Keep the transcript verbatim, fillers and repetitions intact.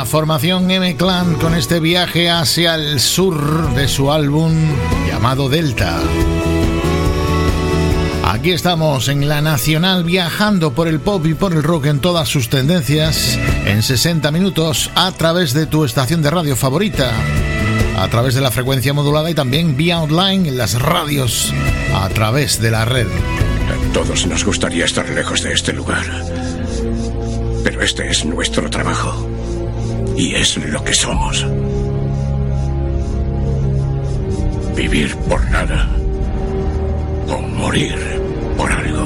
formación M-Clan con este viaje hacia el sur de su álbum llamado Delta. Aquí estamos en La Nacional, viajando por el pop y por el rock en todas sus tendencias en sesenta minutos a través de tu estación de radio favorita, a través de la frecuencia modulada y también vía online en las radios a través de la red. A todos nos gustaría estar lejos de este lugar, pero este es nuestro trabajo y es lo que somos. Vivir por nada o morir por algo.